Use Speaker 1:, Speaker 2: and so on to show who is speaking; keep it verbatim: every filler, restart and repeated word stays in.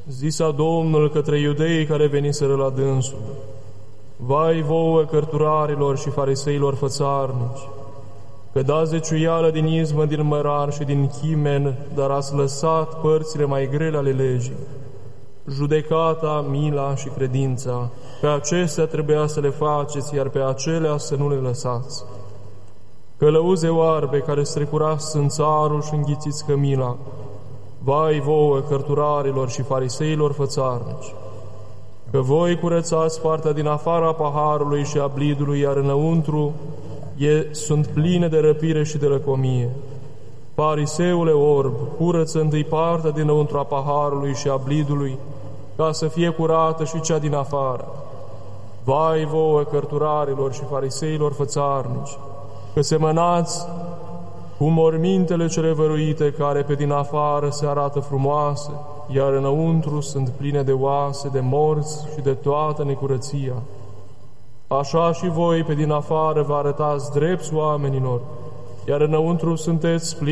Speaker 1: Zisa Domnul către iudeii care veniseră la dânsul: vai vouă, cărturarilor și fariseilor fățarnici, că dați zeciuială din izmă, din mărar și din chimen, dar ați lăsat părțile mai grele ale legii, judecata, mila și credința. Pe acestea trebuia să le faceți, iar pe acelea să nu le lăsați. Călăuze oarbe care strecurați sânțarul și înghițiți cămila, vai vouă, cărturarilor și fariseilor fățarnici, că voi curățați partea din afara paharului și a blidului, iar înăuntru e, sunt pline de răpire și de lăcomie. Fariseule orb, curăță întâi partea dinăuntru a paharului și a blidului, ca să fie curată și cea din afară. Vai vouă, cărturarilor și fariseilor fățarnici, că semănați cu mormintele cele văruite, care pe din afară se arată frumoase, iar înăuntru sunt pline de oase, de morți și de toată necurăția. Așa și voi pe din afară vă arătați drepți oamenilor, iar înăuntru sunteți plini